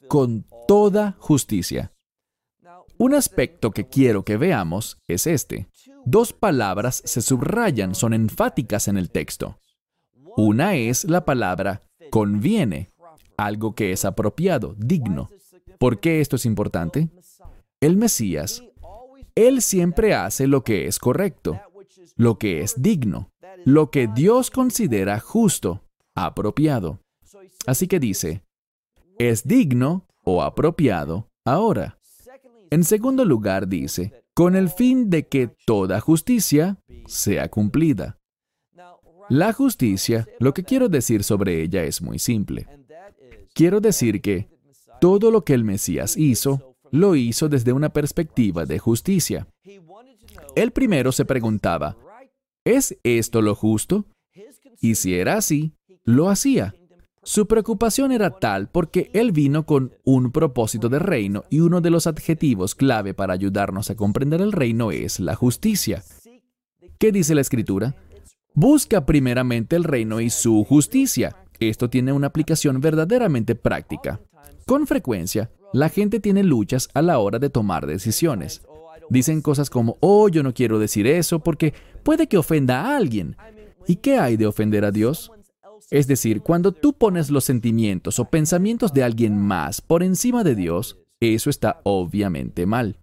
con toda justicia. Un aspecto que quiero que veamos es este. Dos palabras se subrayan, son enfáticas en el texto. Una es la palabra conviene, algo que es apropiado, digno. ¿Por qué esto es importante? El Mesías, Él siempre hace lo que es correcto, lo que es digno, lo que Dios considera justo, apropiado. Así que dice, es digno o apropiado ahora. En segundo lugar dice, con el fin de que toda justicia sea cumplida. La justicia, lo que quiero decir sobre ella es muy simple. Quiero decir que todo lo que el Mesías hizo, lo hizo desde una perspectiva de justicia. Él primero se preguntaba, ¿es esto lo justo? Y si era así, lo hacía. Su preocupación era tal porque Él vino con un propósito de reino y uno de los adjetivos clave para ayudarnos a comprender el reino es la justicia. ¿Qué dice la Escritura? Busca primeramente el reino y su justicia. Esto tiene una aplicación verdaderamente práctica. Con frecuencia, la gente tiene luchas a la hora de tomar decisiones. Dicen cosas como, oh, yo no quiero decir eso porque puede que ofenda a alguien. ¿Y qué hay de ofender a Dios? Es decir, cuando tú pones los sentimientos o pensamientos de alguien más por encima de Dios, eso está obviamente mal.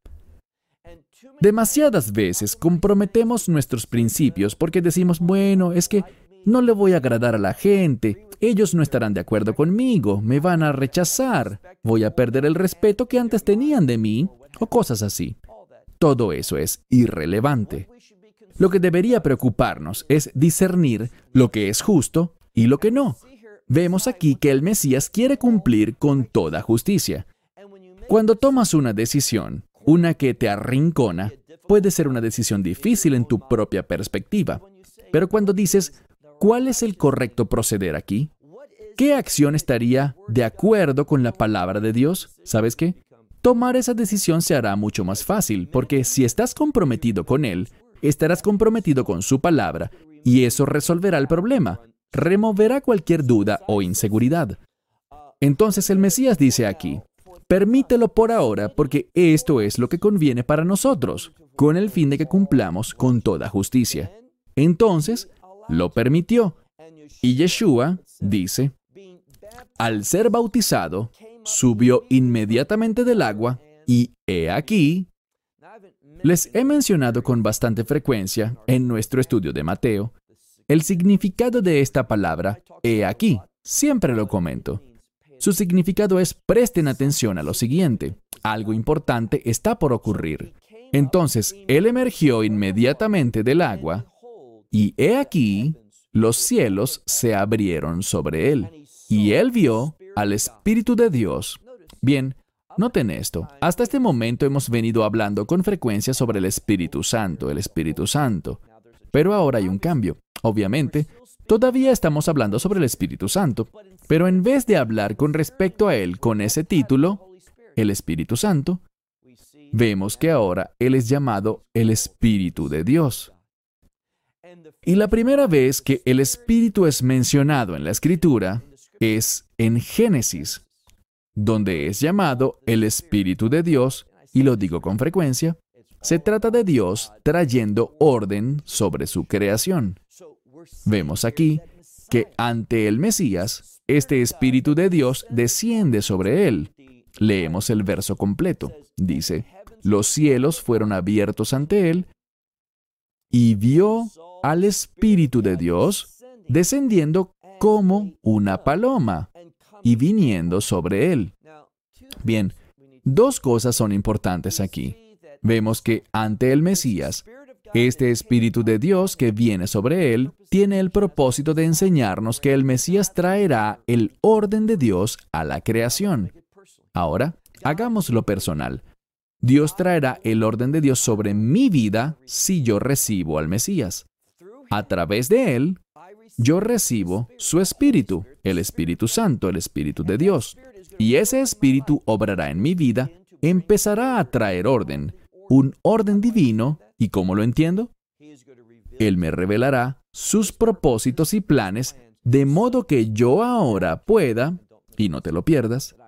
Demasiadas veces comprometemos nuestros principios porque decimos, bueno, es que no le voy a agradar a la gente, ellos no estarán de acuerdo conmigo, me van a rechazar, voy a perder el respeto que antes tenían de mí, o cosas así. Todo eso es irrelevante. Lo que debería preocuparnos es discernir lo que es justo y lo que no. Vemos aquí que el Mesías quiere cumplir con toda justicia. Cuando tomas una decisión, una que te arrincona, puede ser una decisión difícil en tu propia perspectiva. Pero cuando dices, ¿cuál es el correcto proceder aquí? ¿Qué acción estaría de acuerdo con la palabra de Dios? ¿Sabes qué? Tomar esa decisión se hará mucho más fácil, porque si estás comprometido con Él, estarás comprometido con su palabra, y eso resolverá el problema. Removerá cualquier duda o inseguridad. Entonces el Mesías dice aquí, permítelo por ahora porque esto es lo que conviene para nosotros, con el fin de que cumplamos con toda justicia. Entonces, lo permitió. Y Yeshua dice, al ser bautizado, subió inmediatamente del agua y he aquí, les he mencionado con bastante frecuencia en nuestro estudio de Mateo, el significado de esta palabra, he aquí, siempre lo comento. Su significado es presten atención a lo siguiente. Algo importante está por ocurrir. Entonces, Él emergió inmediatamente del agua y he aquí, los cielos se abrieron sobre Él. Y Él vio al Espíritu de Dios. Bien, noten esto. Hasta este momento hemos venido hablando con frecuencia sobre el Espíritu Santo, el Espíritu Santo. Pero ahora hay un cambio. Obviamente, todavía estamos hablando sobre el Espíritu Santo, pero en vez de hablar con respecto a Él con ese título, el Espíritu Santo, vemos que ahora Él es llamado el Espíritu de Dios. Y la primera vez que el Espíritu es mencionado en la Escritura es en Génesis, donde es llamado el Espíritu de Dios, y lo digo con frecuencia, se trata de Dios trayendo orden sobre su creación. Vemos aquí que ante el Mesías, este Espíritu de Dios desciende sobre él. Leemos el verso completo. Dice, los cielos fueron abiertos ante él y vio al Espíritu de Dios descendiendo como una paloma y viniendo sobre él. Bien, dos cosas son importantes aquí. Vemos que ante el Mesías, este Espíritu de Dios que viene sobre él tiene el propósito de enseñarnos que el Mesías traerá el orden de Dios a la creación. Ahora, hagámoslo personal. Dios traerá el orden de Dios sobre mi vida si yo recibo al Mesías. A través de él, yo recibo su Espíritu, el Espíritu Santo, el Espíritu de Dios. Y ese Espíritu obrará en mi vida, empezará a traer orden, un orden divino, ¿y cómo lo entiendo? Él me revelará sus propósitos y planes, de modo que yo ahora pueda, y no te lo pierdas,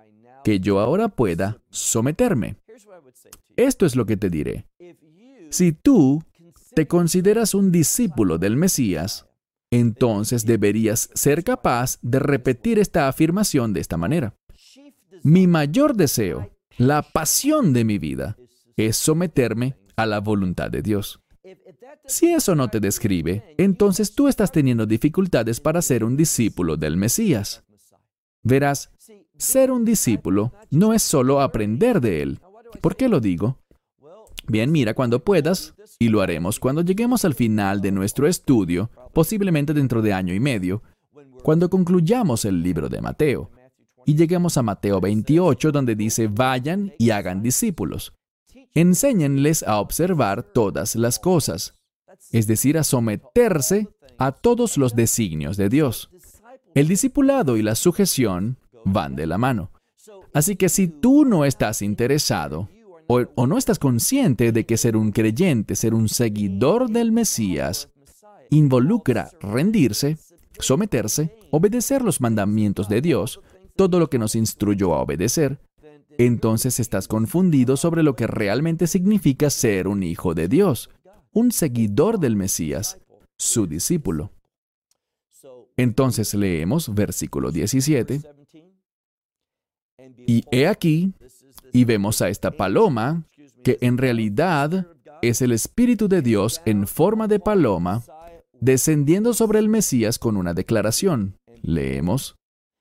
que yo ahora pueda someterme. Esto es lo que te diré. Si tú te consideras un discípulo del Mesías, entonces deberías ser capaz de repetir esta afirmación de esta manera. Mi mayor deseo, la pasión de mi vida, es someterme a la voluntad de Dios. Si eso no te describe, entonces tú estás teniendo dificultades para ser un discípulo del Mesías. Verás, ser un discípulo no es solo aprender de Él. ¿Por qué lo digo? Bien, mira, cuando puedas, y lo haremos cuando lleguemos al final de nuestro estudio, posiblemente dentro de año y medio, cuando concluyamos el libro de Mateo, y lleguemos a Mateo 28, donde dice, vayan y hagan discípulos. Enséñenles a observar todas las cosas, es decir, a someterse a todos los designios de Dios. El discipulado y la sujeción van de la mano. Así que si tú no estás interesado o no estás consciente de que ser un creyente, ser un seguidor del Mesías, involucra rendirse, someterse, obedecer los mandamientos de Dios, todo lo que nos instruyó a obedecer, entonces estás confundido sobre lo que realmente significa ser un hijo de Dios, un seguidor del Mesías, su discípulo. Entonces leemos versículo 17. Y he aquí, y vemos a esta paloma, que en realidad es el Espíritu de Dios en forma de paloma, descendiendo sobre el Mesías con una declaración. Leemos.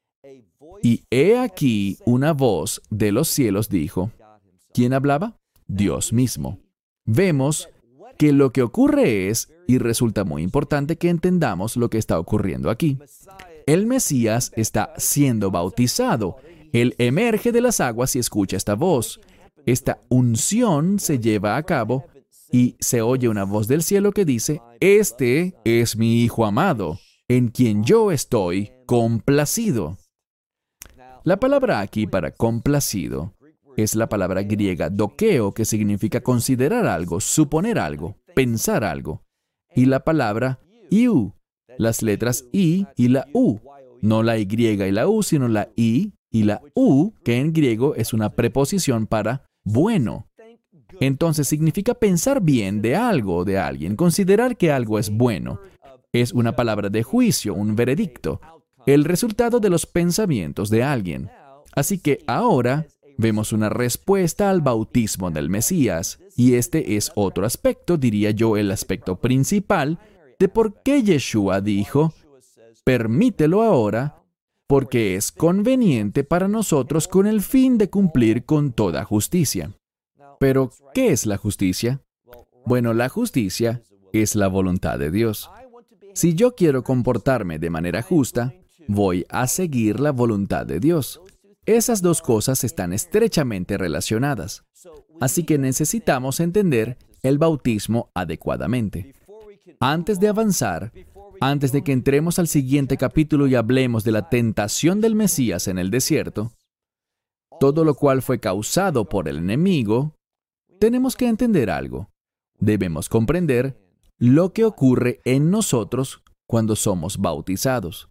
Y he aquí una voz de los cielos dijo. ¿Quién hablaba? Dios mismo. Vemos que lo que ocurre es, y resulta muy importante que entendamos lo que está ocurriendo aquí. El Mesías está siendo bautizado. Él emerge de las aguas y escucha esta voz. Esta unción se lleva a cabo y se oye una voz del cielo que dice, este es mi Hijo amado, en quien yo estoy complacido. La palabra aquí para complacido es la palabra griega dokeo, que significa considerar algo, suponer algo, pensar algo. Y la palabra iu, las letras I y la U. No la Y y la U, sino la I y la U, que en griego es una preposición para bueno. Entonces significa pensar bien de algo o de alguien, considerar que algo es bueno. Es una palabra de juicio, un veredicto, el resultado de los pensamientos de alguien. Así que ahora vemos una respuesta al bautismo del Mesías, y este es otro aspecto, diría yo, el aspecto principal de por qué Yeshua dijo, permítelo ahora, porque es conveniente para nosotros con el fin de cumplir con toda justicia. Pero, ¿qué es la justicia? Bueno, la justicia es la voluntad de Dios. Si yo quiero comportarme de manera justa, voy a seguir la voluntad de Dios. Esas dos cosas están estrechamente relacionadas. Así que necesitamos entender el bautismo adecuadamente. Antes de avanzar, antes de que entremos al siguiente capítulo y hablemos de la tentación del Mesías en el desierto, todo lo cual fue causado por el enemigo, tenemos que entender algo. Debemos comprender lo que ocurre en nosotros cuando somos bautizados.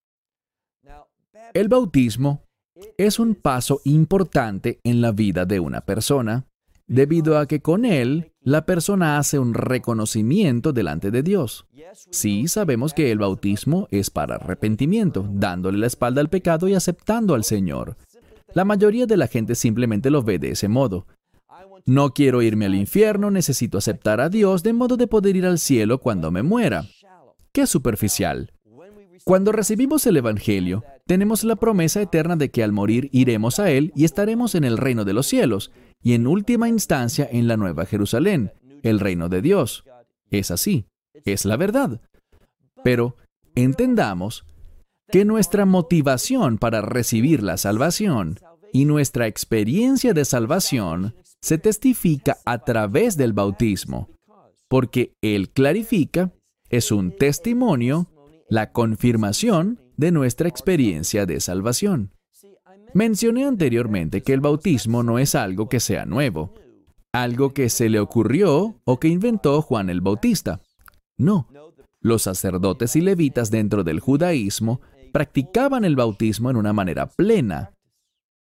El bautismo es un paso importante en la vida de una persona, debido a que con él la persona hace un reconocimiento delante de Dios. Sí, sabemos que el bautismo es para arrepentimiento, dándole la espalda al pecado y aceptando al Señor. La mayoría de la gente simplemente lo ve de ese modo. No quiero irme al infierno, necesito aceptar a Dios de modo de poder ir al cielo cuando me muera. ¡Qué superficial! Cuando recibimos el Evangelio, tenemos la promesa eterna de que al morir iremos a Él y estaremos en el reino de los cielos, y en última instancia en la Nueva Jerusalén, el reino de Dios. Es así, es la verdad. Pero entendamos que nuestra motivación para recibir la salvación y nuestra experiencia de salvación se testifica a través del bautismo, porque Él clarifica, es un testimonio, la confirmación de nuestra experiencia de salvación. Mencioné anteriormente que el bautismo no es algo que sea nuevo, algo que se le ocurrió o que inventó Juan el Bautista. No, los sacerdotes y levitas dentro del judaísmo practicaban el bautismo en una manera plena.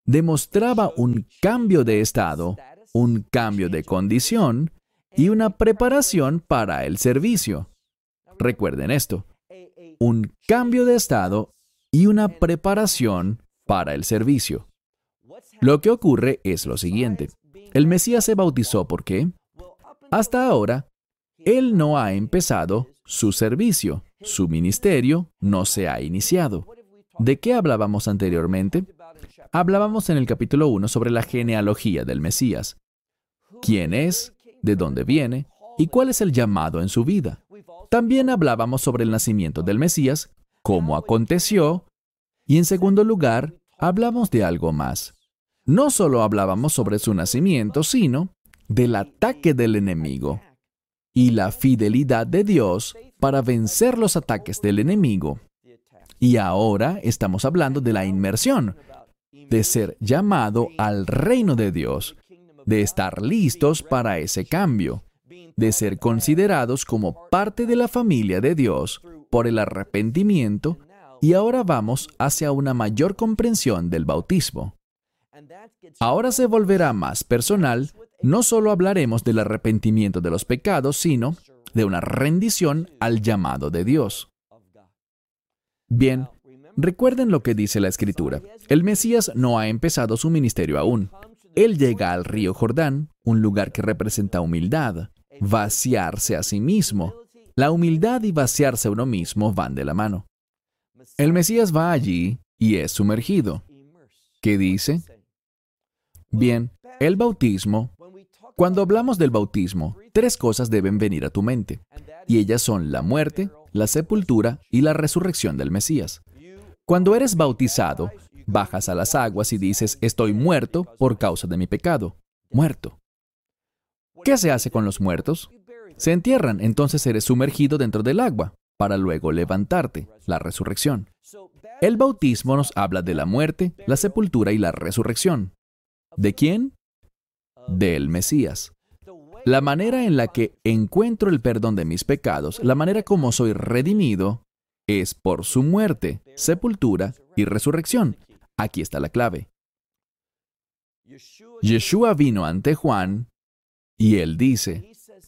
demostraba un cambio de estado, un cambio de condición y una preparación para el servicio. Recuerden esto, un cambio de estado y una preparación para el servicio. Lo que ocurre es lo siguiente. El Mesías se bautizó porque, hasta ahora, Él no ha empezado su servicio, su ministerio no se ha iniciado. ¿De qué hablábamos anteriormente? Hablábamos en el capítulo 1 sobre la genealogía del Mesías. ¿Quién es? ¿De dónde viene? ¿Y cuál es el llamado en su vida? También hablábamos sobre el nacimiento del Mesías, cómo aconteció, y en segundo lugar, hablamos de algo más. No solo hablábamos sobre su nacimiento, sino del ataque del enemigo y la fidelidad de Dios para vencer los ataques del enemigo. Y ahora estamos hablando de la inmersión, de ser llamado al reino de Dios, de estar listos para ese cambio, de ser considerados como parte de la familia de Dios por el arrepentimiento, y ahora vamos hacia una mayor comprensión del bautismo. Ahora se volverá más personal, no solo hablaremos del arrepentimiento de los pecados, sino de una rendición al llamado de Dios. Bien, recuerden lo que dice la Escritura. El Mesías no ha empezado su ministerio aún. Él llega al río Jordán, un lugar que representa humildad, vaciarse a sí mismo. La humildad y vaciarse a uno mismo van de la mano. El Mesías va allí y es sumergido. ¿Qué dice? Bien, el bautismo. Cuando hablamos del bautismo, tres cosas deben venir a tu mente, y ellas son la muerte, la sepultura y la resurrección del Mesías. Cuando eres bautizado, bajas a las aguas y dices, estoy muerto por causa de mi pecado. Muerto. ¿Qué se hace con los muertos? Se entierran, entonces eres sumergido dentro del agua, para luego levantarte, la resurrección. El bautismo nos habla de la muerte, la sepultura y la resurrección. ¿De quién? Del Mesías. La manera en la que encuentro el perdón de mis pecados, la manera como soy redimido, es por su muerte, sepultura y resurrección. Aquí está la clave. Yeshua vino ante Juan y él dice,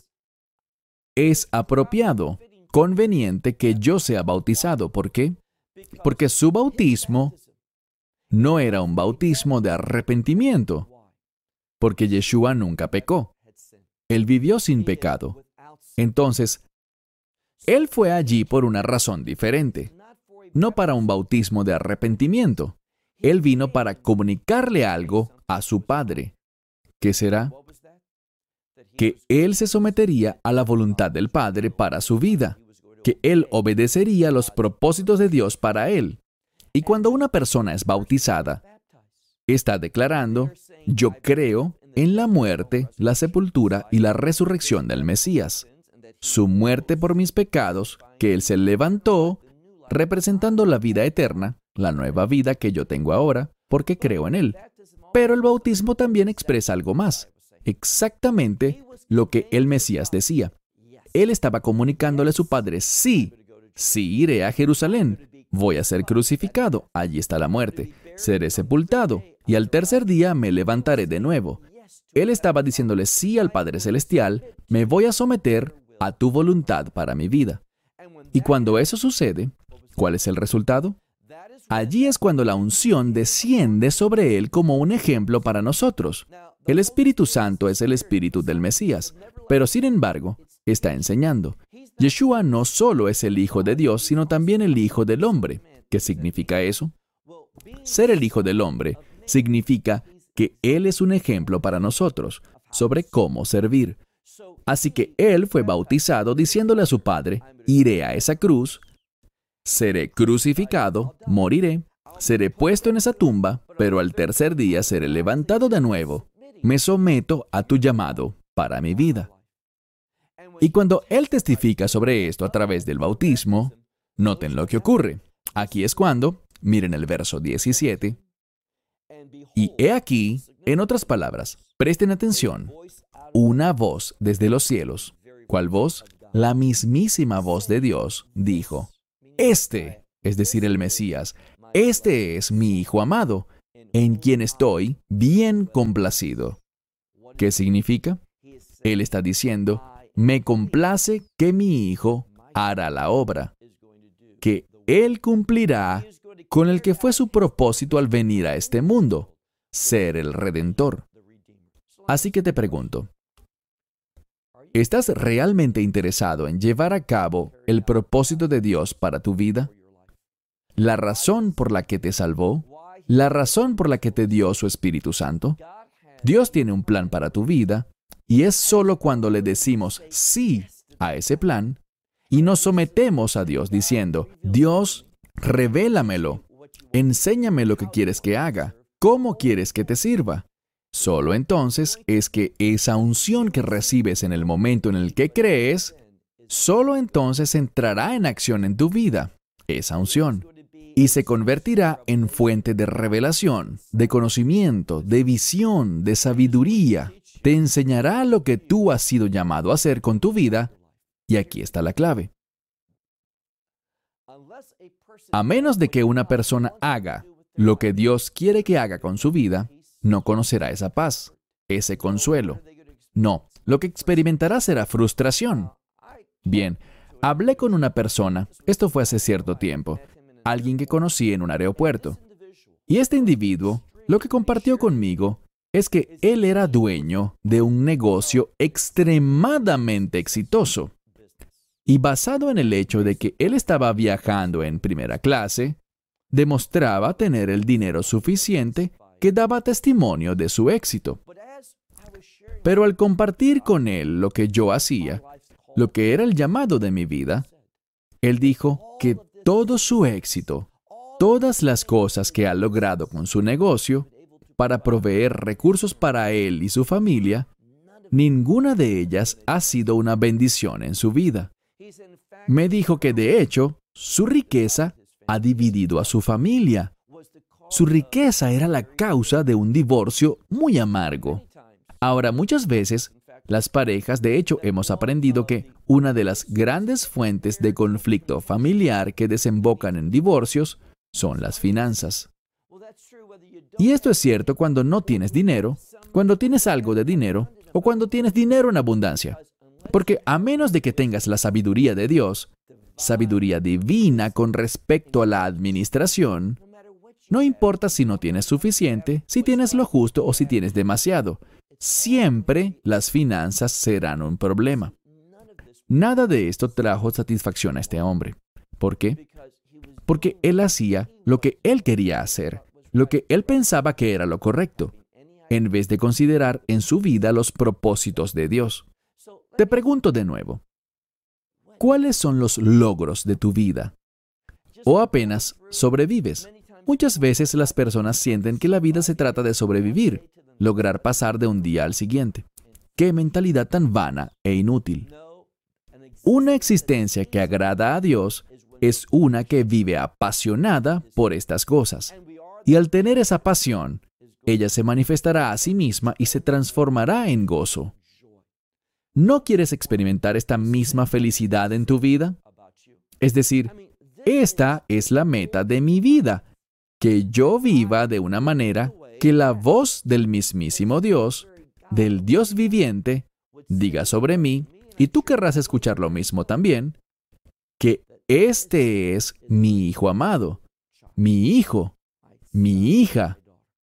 es apropiado, conveniente que yo sea bautizado. ¿Por qué? Porque su bautismo no era un bautismo de arrepentimiento, porque Yeshua nunca pecó. Él vivió sin pecado. Entonces, Él fue allí por una razón diferente, no para un bautismo de arrepentimiento. Él vino para comunicarle algo a su Padre. ¿Qué será? Que Él se sometería a la voluntad del Padre para su vida, que Él obedecería los propósitos de Dios para Él. Y cuando una persona es bautizada, está declarando, yo creo en la muerte, la sepultura y la resurrección del Mesías. Su muerte por mis pecados, que Él se levantó, representando la vida eterna, la nueva vida que yo tengo ahora, porque creo en Él. Pero el bautismo también expresa algo más, exactamente lo que el Mesías decía. Él estaba comunicándole a su Padre, sí iré a Jerusalén, voy a ser crucificado, allí está la muerte, seré sepultado, y al tercer día me levantaré de nuevo. Él estaba diciéndole sí al Padre Celestial, me voy a someter a tu voluntad para mi vida. Y cuando eso sucede, ¿cuál es el resultado? Allí es cuando la unción desciende sobre él como un ejemplo para nosotros. El Espíritu Santo es el Espíritu del Mesías, pero sin embargo, está enseñando. Yeshua no solo es el Hijo de Dios, sino también el Hijo del Hombre. ¿Qué significa eso? Ser el Hijo del Hombre significa que Él es un ejemplo para nosotros sobre cómo servir. Así que Él fue bautizado diciéndole a su Padre, iré a esa cruz, seré crucificado, moriré, seré puesto en esa tumba, pero al tercer día seré levantado de nuevo. Me someto a tu llamado para mi vida. Y cuando Él testifica sobre esto a través del bautismo, noten lo que ocurre. Aquí es cuando, miren el verso 17, y he aquí, en otras palabras, presten atención, una voz desde los cielos. ¿Cuál voz? La mismísima voz de Dios dijo, este, es decir, el Mesías, este es mi Hijo amado, en quien estoy bien complacido. ¿Qué significa? Él está diciendo, me complace que mi Hijo hará la obra, que Él cumplirá con el que fue su propósito al venir a este mundo, ser el Redentor. Así que te pregunto, ¿estás realmente interesado en llevar a cabo el propósito de Dios para tu vida? ¿La razón por la que te salvó? ¿La razón por la que te dio su Espíritu Santo? Dios tiene un plan para tu vida, y es solo cuando le decimos sí a ese plan y nos sometemos a Dios diciendo, Dios, revélamelo, enséñame lo que quieres que haga, cómo quieres que te sirva. Solo entonces es que esa unción que recibes en el momento en el que crees, solo entonces entrará en acción en tu vida, esa unción, y se convertirá en fuente de revelación, de conocimiento, de visión, de sabiduría. Te enseñará lo que tú has sido llamado a hacer con tu vida, y aquí está la clave. A menos de que una persona haga lo que Dios quiere que haga con su vida, no conocerá esa paz, ese consuelo. No, lo que experimentará será frustración. Bien, hablé con una persona, esto fue hace cierto tiempo, alguien que conocí en un aeropuerto. Y este individuo, lo que compartió conmigo, es que él era dueño de un negocio extremadamente exitoso. Y basado en el hecho de que él estaba viajando en primera clase, demostraba tener el dinero suficiente que daba testimonio de su éxito. Pero al compartir con él lo que yo hacía, lo que era el llamado de mi vida, él dijo que todo su éxito, todas las cosas que ha logrado con su negocio, para proveer recursos para él y su familia, ninguna de ellas ha sido una bendición en su vida. Me dijo que de hecho, su riqueza ha dividido a su familia. Su riqueza era la causa de un divorcio muy amargo. Ahora, muchas veces, las parejas, de hecho, hemos aprendido que una de las grandes fuentes de conflicto familiar que desembocan en divorcios son las finanzas. Y esto es cierto cuando no tienes dinero, cuando tienes algo de dinero, o cuando tienes dinero en abundancia. Porque a menos de que tengas la sabiduría de Dios, sabiduría divina con respecto a la administración, no importa si no tienes suficiente, si tienes lo justo o si tienes demasiado, siempre las finanzas serán un problema. Nada de esto trajo satisfacción a este hombre. ¿Por qué? Porque él hacía lo que él quería hacer, lo que él pensaba que era lo correcto, en vez de considerar en su vida los propósitos de Dios. Te pregunto de nuevo, ¿cuáles son los logros de tu vida? ¿O apenas sobrevives? Muchas veces las personas sienten que la vida se trata de sobrevivir, lograr pasar de un día al siguiente. ¡Qué mentalidad tan vana e inútil! Una existencia que agrada a Dios es una que vive apasionada por estas cosas. Y al tener esa pasión, ella se manifestará a sí misma y se transformará en gozo. ¿No quieres experimentar esta misma felicidad en tu vida? Es decir, esta es la meta de mi vida, que yo viva de una manera que la voz del mismísimo Dios, del Dios viviente, diga sobre mí, y tú querrás escuchar lo mismo también, que este es mi Hijo amado, mi hijo, mi hija,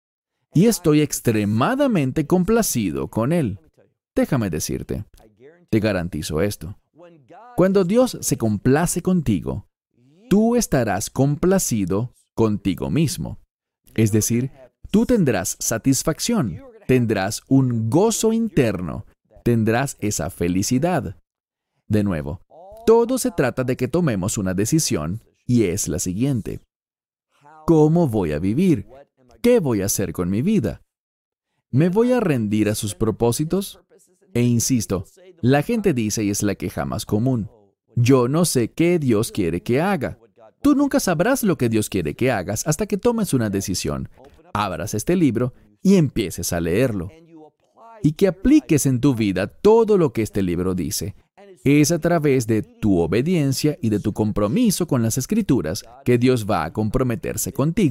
y estoy extremadamente complacido con él. Déjame decirte, te garantizo esto. Cuando Dios se complace contigo, tú estarás complacido contigo mismo. Es decir, tú tendrás satisfacción, tendrás un gozo interno, tendrás esa felicidad. De nuevo, todo se trata de que tomemos una decisión y es la siguiente. ¿Cómo voy a vivir? ¿Qué voy a hacer con mi vida? ¿Me voy a rendir a sus propósitos? E insisto, la gente dice, y es la queja más común, yo no sé qué Dios quiere que haga. Tú nunca sabrás lo que Dios quiere que hagas hasta que tomes una decisión, abras este libro y empieces a leerlo. Y que apliques en tu vida todo lo que este libro dice. Es a través de tu obediencia y de tu compromiso con las Escrituras que Dios va a comprometerse contigo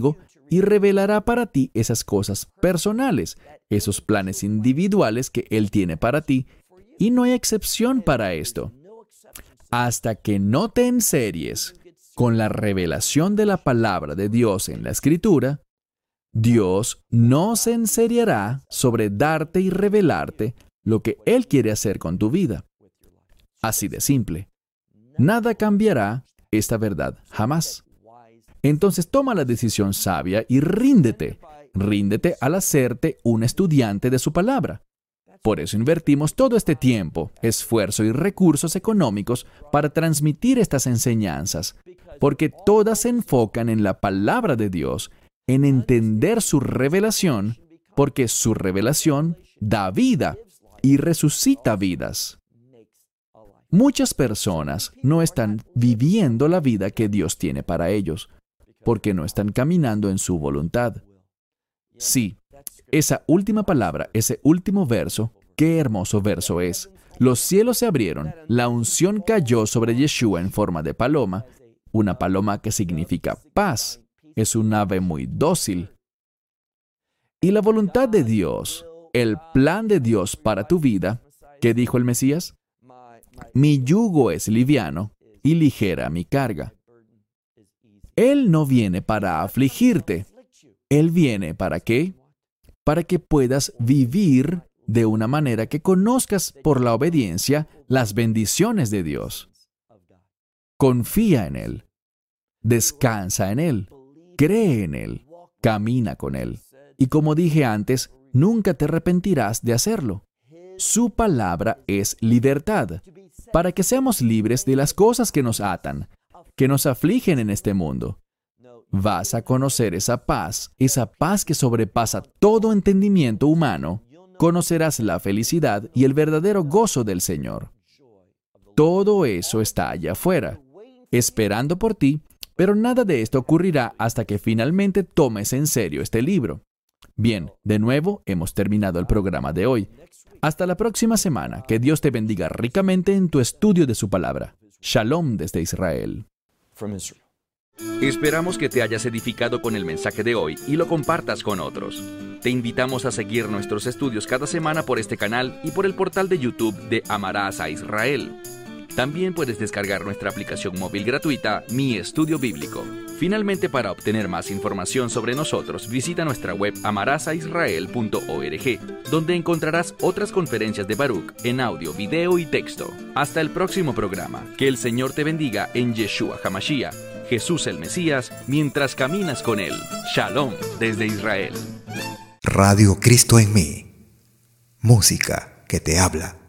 y revelará para ti esas cosas personales, esos planes individuales que Él tiene para ti, y no hay excepción para esto. Hasta que no te enseries con la revelación de la palabra de Dios en la Escritura, Dios no se enseriará sobre darte y revelarte lo que Él quiere hacer con tu vida. Así de simple. Nada cambiará esta verdad jamás. Entonces toma la decisión sabia y ríndete. Ríndete al hacerte un estudiante de su palabra. Por eso invertimos todo este tiempo, esfuerzo y recursos económicos para transmitir estas enseñanzas, porque todas se enfocan en la palabra de Dios, en entender su revelación, porque su revelación da vida y resucita vidas. Muchas personas no están viviendo la vida que Dios tiene para ellos, porque no están caminando en su voluntad. Sí, esa última palabra, ese último verso, qué hermoso verso es. Los cielos se abrieron, la unción cayó sobre Yeshua en forma de paloma, una paloma que significa paz. Es un ave muy dócil. Y la voluntad de Dios, el plan de Dios para tu vida, ¿qué dijo el Mesías? Mi yugo es liviano y ligera mi carga. Él no viene para afligirte. Él viene ¿para qué? Para que puedas vivir de una manera que conozcas por la obediencia las bendiciones de Dios. Confía en Él. Descansa en Él. Cree en Él. Camina con Él. Y como dije antes, nunca te arrepentirás de hacerlo. Su palabra es libertad, para que seamos libres de las cosas que nos atan, que nos afligen en este mundo. Vas a conocer esa paz que sobrepasa todo entendimiento humano. Conocerás la felicidad y el verdadero gozo del Señor. Todo eso está allá afuera, esperando por ti, pero nada de esto ocurrirá hasta que finalmente tomes en serio este libro. Bien, de nuevo hemos terminado el programa de hoy. Hasta la próxima semana. Que Dios te bendiga ricamente en tu estudio de su palabra. Shalom desde Israel. Esperamos que te hayas edificado con el mensaje de hoy y lo compartas con otros. Te invitamos a seguir nuestros estudios cada semana por este canal y por el portal de YouTube de Amarás a Israel. También puedes descargar nuestra aplicación móvil gratuita, Mi Estudio Bíblico. Finalmente, para obtener más información sobre nosotros, visita nuestra web amarasaisrael.org, donde encontrarás otras conferencias de Baruch en audio, video y texto. Hasta el próximo programa. Que el Señor te bendiga en Yeshua HaMashiach, Jesús el Mesías, mientras caminas con Él. Shalom desde Israel. Radio Cristo en mí. Música que te habla.